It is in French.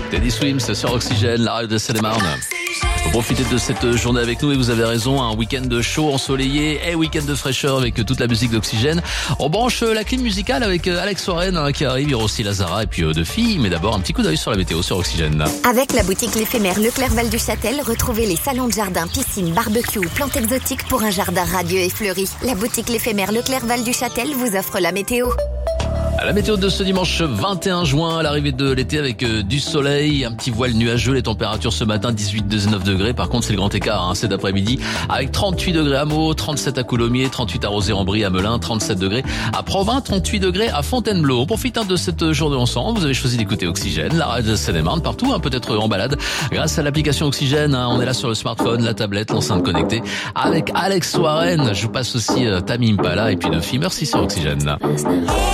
Teddy Swims sur Oxygène, la radio de Seine-et-Marne. Vous profitez de cette journée avec nous et vous avez raison, un week-end de chaud, ensoleillé et week-end de fraîcheur avec toute la musique d'Oxygène. On branche la clim musicale avec Alex Warren qui arrive, il y aura aussi Lazara et puis deux filles. Mais d'abord un petit coup d'œil sur la météo sur Oxygène. Avec la boutique L'Éphémère Leclerc Val du Châtel, retrouvez les salons de jardin, piscine, barbecue ou plantes exotiques pour un jardin radieux et fleuri. La boutique L'Éphémère Leclerc Val du Châtel vous offre la météo. La météo de ce dimanche 21 juin, l'arrivée de l'été avec du soleil, un petit voile nuageux, les températures ce matin 18-19 degrés. Par contre, c'est le grand écart, cet après-midi avec 38 degrés à Meaux, 37 à Coulommiers, 38 à Rozay-en-Brie, à Melun, 37 degrés à Provins, 38 degrés à Fontainebleau. On profite de cette journée ensemble. Vous avez choisi d'écouter Oxygène, la radio de Seine-et-Marne, partout, peut-être en balade, grâce à l'application Oxygène. On est là sur le smartphone, la tablette, l'enceinte connectée, avec Alex Warren. Je vous passe aussi Tame Impala et puis deux filles. Merci sur Oxygène.